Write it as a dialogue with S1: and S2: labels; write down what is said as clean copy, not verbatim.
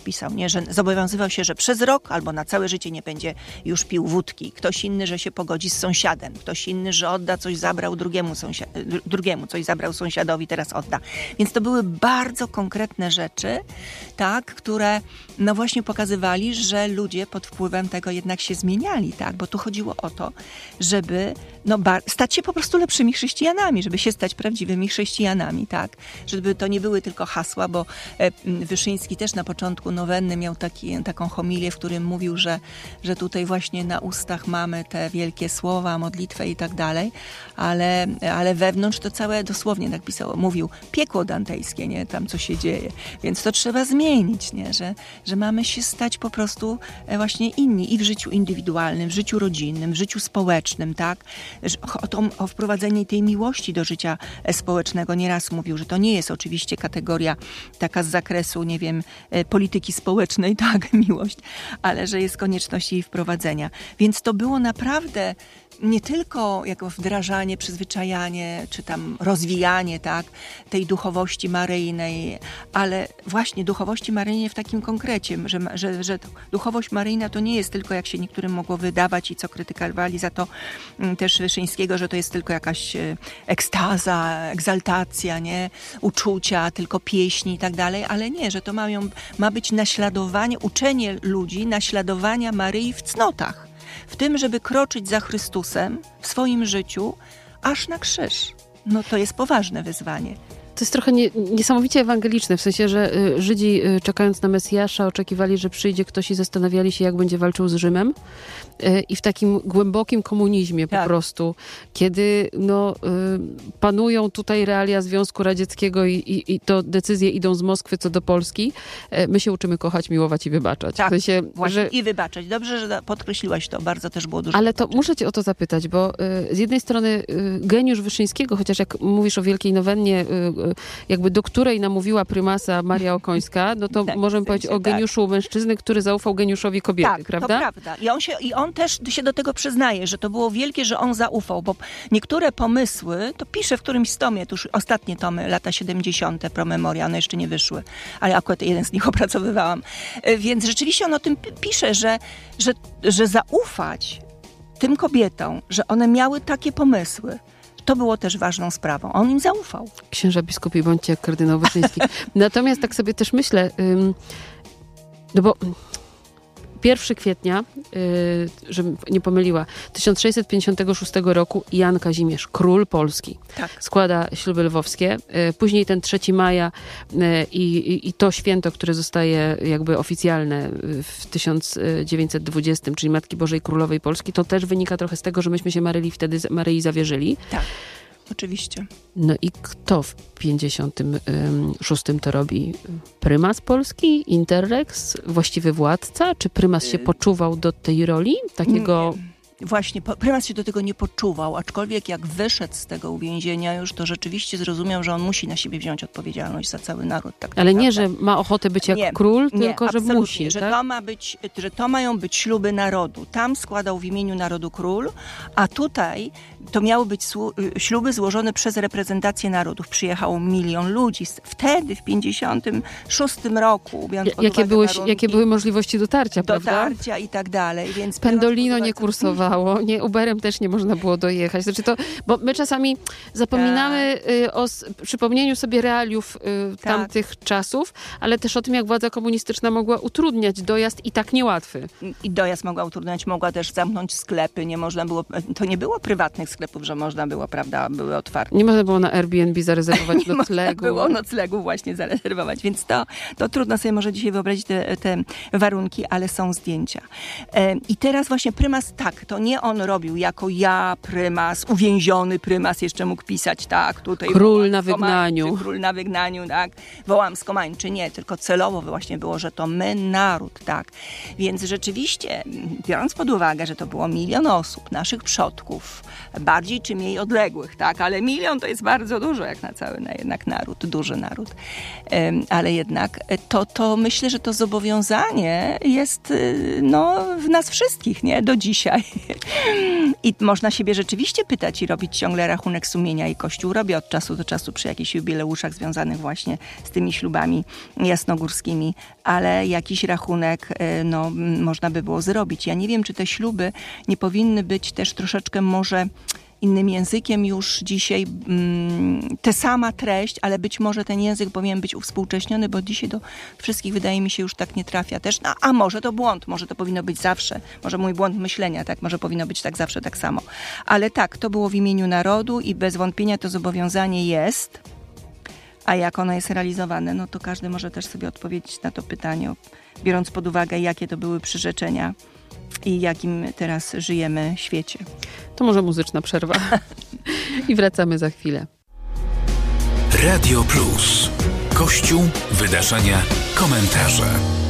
S1: pisał, nie? Że zobowiązywał się, że przez rok albo na całe życie nie będzie już pił wódki. Ktoś inny, że się pogodzi z sąsiadem. Ktoś inny, że odda coś, zabrał drugiemu, coś zabrał sąsiadowi, teraz odda. Więc to były bardzo konkretne rzeczy, tak, które no właśnie pokazywali, że ludzie pod wpływem tego jednak się zmieniali, tak? Bo tu chodziło o to, żeby stać się po prostu lepszymi chrześcijanami, żeby się stać prawdziwymi chrześcijanami, tak? Żeby to nie były tylko hasła, bo Wyszyński też na początku nowenny miał taką homilię, w którym mówił, że tutaj właśnie na ustach mamy te wielkie słowa, modlitwę i tak dalej, ale wewnątrz to całe dosłownie tak pisało, mówił piekło dantejskie, nie? Tam co się dzieje. Więc to trzeba zmienić, nie? Że mamy się stać po prostu właśnie inni i w życiu indywidualnym, w życiu rodzinnym, w życiu społecznym, tak? O wprowadzenie tej miłości do życia społecznego. Nieraz mówił, że to nie jest oczywiście kategoria taka z zakresu, nie wiem, polityki społecznej, tak, miłość, ale że jest konieczność jej wprowadzenia. Więc to było naprawdę nie tylko jako wdrażanie, przyzwyczajanie, czy tam rozwijanie, tak, tej duchowości maryjnej, ale właśnie duchowości maryjnej w takim konkrecie, że duchowość maryjna to nie jest tylko, jak się niektórym mogło wydawać i co krytykowali za to też Wyszyńskiego, że to jest tylko jakaś ekstaza, egzaltacja, nie, uczucia, tylko pieśni i tak dalej, ale nie, że to ma być naśladowanie, uczenie ludzi naśladowania Maryi w cnotach. W tym, żeby kroczyć za Chrystusem w swoim życiu aż na krzyż. No to jest poważne wyzwanie.
S2: To jest trochę niesamowicie ewangeliczne, w sensie, że Żydzi czekając na Mesjasza oczekiwali, że przyjdzie ktoś i zastanawiali się, jak będzie walczył z Rzymem. I w takim głębokim komunizmie po prostu, kiedy panują tutaj realia Związku Radzieckiego i to decyzje idą z Moskwy co do Polski, my się uczymy kochać, miłować i wybaczać.
S1: Tak,
S2: w sensie,
S1: właśnie i wybaczać. Dobrze, że podkreśliłaś to, bardzo też było dużo.
S2: Ale to muszę cię o to zapytać, bo z jednej strony geniusz Wyszyńskiego, chociaż jak mówisz o Wielkiej Nowennie, jakby do której namówiła prymasa Maria Okońska, no to możemy powiedzieć o geniuszu mężczyzny, który zaufał geniuszowi kobiety, prawda?
S1: Tak, to prawda. I on też się do tego przyznaje, że to było wielkie, że on zaufał, bo niektóre pomysły, to pisze w którymś z tomie, to już ostatnie tomy, lata 70. promemoria, one jeszcze nie wyszły, ale akurat jeden z nich opracowywałam. Więc rzeczywiście on o tym pisze, że zaufać tym kobietom, że one miały takie pomysły, to było też ważną sprawą. On im zaufał.
S2: Księża biskupi, bądźcie jak kardynał Wyszyński. Natomiast tak sobie też myślę, no bo 1 kwietnia, żebym nie pomyliła, 1656 roku Jan Kazimierz, król Polski, składa śluby lwowskie. Później ten 3 maja i to święto, które zostaje jakby oficjalne w 1920, czyli Matki Bożej Królowej Polski, to też wynika trochę z tego, że myśmy się Maryi zawierzyli.
S1: Tak. Oczywiście.
S2: No i kto w 56 to robi? Prymas Polski? Interrex? Właściwy władca? Czy prymas się poczuwał do tej roli? Takiego...
S1: Nie. Właśnie, prymas się do tego nie poczuwał, aczkolwiek jak wyszedł z tego uwięzienia już, to rzeczywiście zrozumiał, że on musi na siebie wziąć odpowiedzialność za cały naród. Tak
S2: ale nie, że ma ochotę być jak król, tylko że musi.
S1: Że
S2: tak?
S1: to mają być śluby narodu. Tam składał w imieniu narodu król, a tutaj to miały być śluby złożone przez reprezentację narodów. Przyjechało 1 000 000 ludzi. Wtedy, w 56 roku,
S2: jakie były możliwości dotarcia, prawda?
S1: Dotarcia i tak dalej. Więc
S2: Pendolino nie kursowało. Nie, Uberem też nie można było dojechać. Znaczy bo my czasami zapominamy o przypomnieniu sobie realiów tamtych czasów, ale też o tym, jak władza komunistyczna mogła utrudniać dojazd i tak niełatwy.
S1: I dojazd mogła utrudniać, mogła też zamknąć sklepy. Nie można było, to nie było prywatnych sklepów, że można było, prawda, były otwarte.
S2: Nie można było na Airbnb zarezerwować
S1: nie
S2: noclegu.
S1: Nie było noclegu właśnie zarezerwować, więc to trudno sobie może dzisiaj wyobrazić te warunki, ale są zdjęcia. I teraz właśnie prymas, to nie on robił jako prymas, uwięziony prymas, jeszcze mógł pisać, tak, tutaj
S2: król na wygnaniu.
S1: Król na wygnaniu, tak, wołam z Komań, czy nie, tylko celowo właśnie było, że to my, naród, tak. Więc rzeczywiście, biorąc pod uwagę, że to było 1 000 000 osób, naszych przodków, bardziej czy mniej odległych, tak, ale 1 000 000 to jest bardzo dużo, jak na cały jednak naród, duży naród. Ale jednak to myślę, że to zobowiązanie jest w nas wszystkich, nie, do dzisiaj. I można siebie rzeczywiście pytać i robić ciągle rachunek sumienia i Kościół robi od czasu do czasu przy jakichś jubileuszach związanych właśnie z tymi ślubami jasnogórskimi, ale jakiś rachunek można by było zrobić. Ja nie wiem, czy te śluby nie powinny być też troszeczkę może innym językiem już dzisiaj ta sama treść, ale być może ten język powinien być uwspółcześniony, bo dzisiaj do wszystkich wydaje mi się już tak nie trafia też. A może to błąd, może to powinno być zawsze, może mój błąd myślenia, tak, może powinno być tak zawsze tak samo. Ale tak, to było w imieniu narodu i bez wątpienia to zobowiązanie jest, a jak ono jest realizowane, no to każdy może też sobie odpowiedzieć na to pytanie, biorąc pod uwagę, jakie to były przyrzeczenia i jakim teraz żyjemy świecie.
S2: To może muzyczna przerwa. I wracamy za chwilę.
S3: Radio Plus. Kościół, wydarzenia, komentarze.